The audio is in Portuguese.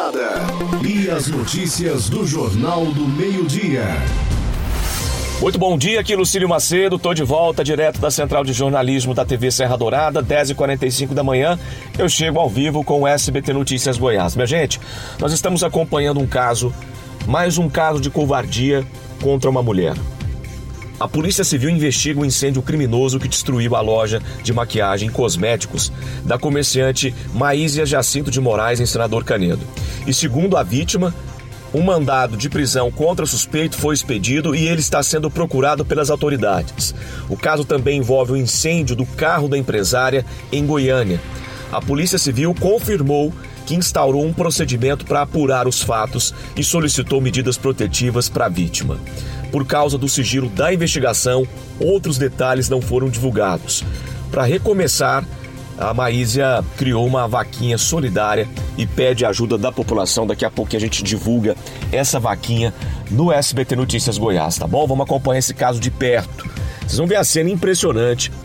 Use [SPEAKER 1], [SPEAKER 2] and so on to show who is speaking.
[SPEAKER 1] Dourada. E as notícias do Jornal do Meio-Dia.
[SPEAKER 2] Muito bom dia, aqui Lucílio Macedo, tô de volta direto da Central de Jornalismo da TV Serra Dourada, 10h45 da manhã, eu chego ao vivo com o SBT Notícias Goiás. Minha gente, nós estamos acompanhando mais um caso de covardia contra uma mulher. A Polícia Civil investiga um incêndio criminoso que destruiu a loja de maquiagem e cosméticos da comerciante Maísia Jacinto de Moraes, em Senador Canedo. E segundo a vítima, um mandado de prisão contra o suspeito foi expedido e ele está sendo procurado pelas autoridades. O caso também envolve o incêndio do carro da empresária em Goiânia. A Polícia Civil confirmou que instaurou um procedimento para apurar os fatos e solicitou medidas protetivas para a vítima. Por causa do sigilo da investigação, outros detalhes não foram divulgados. Para recomeçar, a Maísia criou uma vaquinha solidária e pede ajuda da população. Daqui a pouco a gente divulga essa vaquinha no SBT Notícias Goiás, tá bom? Vamos acompanhar esse caso de perto. Vocês vão ver a cena impressionante